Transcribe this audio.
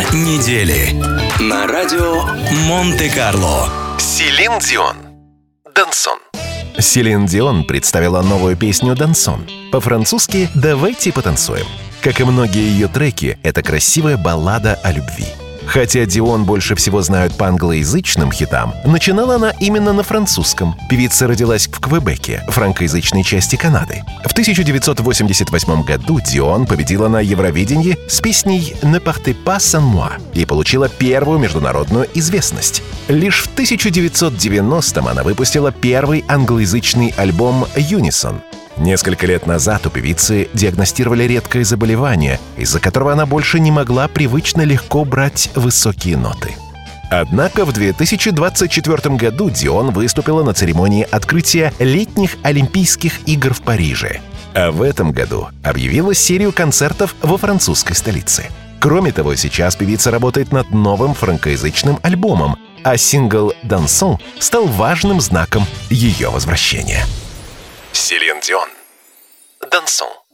недели на радио Монте-Карло. Селин Дион. «Дансон». Селин Дион представила новую песню «Дансон». По-французски «Давайте потанцуем». Как и многие ее треки, это красивая баллада о любви. Хотя Дион больше всего знают по англоязычным хитам, начинала она именно на французском. Певица родилась в Квебеке, франкоязычной части Канады. В 1988 году Дион победила на Евровидении с песней «Ne partez pas sans moi» и получила первую международную известность. Лишь в 1990-м она выпустила первый англоязычный альбом «Unison». Несколько лет назад у певицы диагностировали редкое заболевание, из-за которого она больше не могла привычно легко брать высокие ноты. Однако в 2024 году Дион выступила на церемонии открытия летних Олимпийских игр в Париже. А в этом году объявила серию концертов во французской столице. Кроме того, сейчас певица работает над новым франкоязычным альбомом, а сингл «Дансон» стал важным знаком ее возвращения. Селин Дион. «Дансон».